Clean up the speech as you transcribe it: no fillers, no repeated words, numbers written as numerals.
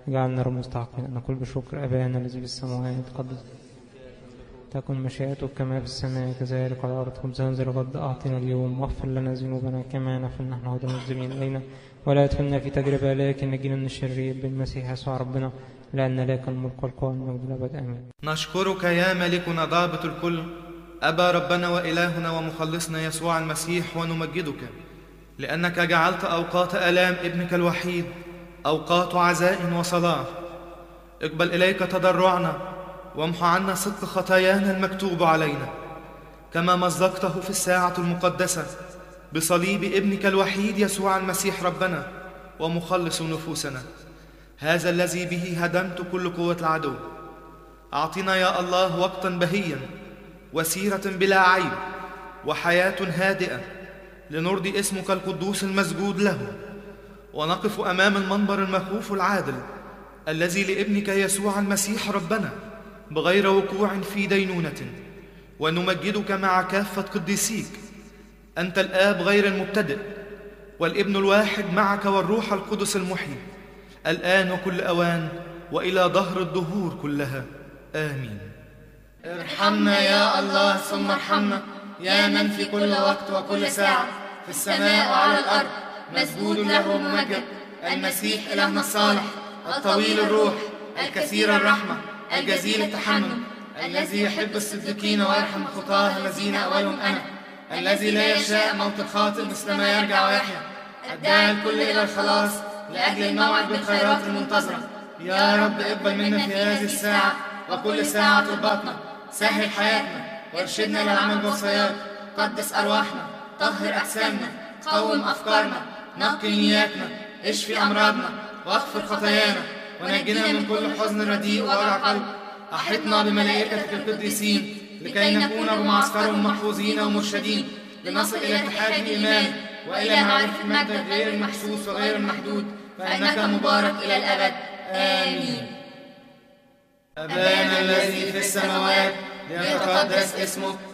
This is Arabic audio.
اجعلنا مستحقين أن نقول بشكر أبانا الذي في السماوات قدس تكن مشيئتك كما في السماء كذلك على الأرض. خبزنا ذا الغد أعطنا اليوم، واغفر لنا ذنوبنا كما نغفر نحن أيضا المذنبين إلينا، ولا تدخلنا في تجربة لكن نجينا من الشرير بالمسيح يسوع ربنا، لأن لك الملك والقوة والمجد الأبد آمين. نشكرك يا ملكنا ضابط الكل، أبا ربنا وإلهنا ومخلصنا يسوع المسيح، ونمجدك لأنك جعلت أوقات آلام ابنك الوحيد أوقات عزاء وصلاة. اقبل إليك تضرعنا وامح عنا صدق خطايانا المكتوب علينا، كما مزقته في الساعة المقدسة بصليب ابنك الوحيد يسوع المسيح ربنا ومخلص نفوسنا، هذا الذي به هدمت كل قوة العدو. أعطنا يا الله وقتا بهيا وسيرة بلا عيب وحياة هادئة لنرضي اسمك القدوس المسجود له، ونقف أمام المنبر المخوف العادل الذي لابنك يسوع المسيح ربنا بغير وقوع في دينونة، ونمجدك مع كافة قديسيك، أنت الآب غير المبتدئ والابن الواحد معك والروح القدس المحيي، الآن وكل أوان وإلى دهر الدهور كلها آمين. ارحمنا يا الله ثم ارحمنا، يا من في كل وقت وكل ساعة في السماء وعلى الأرض مسجود له وممجد، المسيح إلهنا الصالح الطويل الروح الكثير الرحمة الجزيل التحنن، الذي يحب الصديقين ويرحم الخطاة الذين أولهم أنا، الذي لا يشاء موت الخاطئ مثل ما يرجع ويحيا، الداعي الكل إلى الخلاص لأجل الموعد بالخيرات المنتظرة. يا رب اقبل منا في هذه الساعة وكل ساعة طلباتنا، سهل حياتنا وارشدنا للعمل بوصاياك، قدس أرواحنا، طهر أجسامنا، قوم أفكارنا، نقي نياتنا، اشفي أمراضنا واغفر خطايانا، ونجنا من كل حزن رديء ووجع قلب. أحطنا بملائكتك القديسين لكي نكون بمعسكرهم محفوظين ومرشدين، لنصل إلى اتحاد الإيمان وإلى معرفة مجدك غير المحسوس وغير المحدود، فإنك مبارك إلى الأبد آمين. أبانا الذي في السماوات ليتقدس اسمك،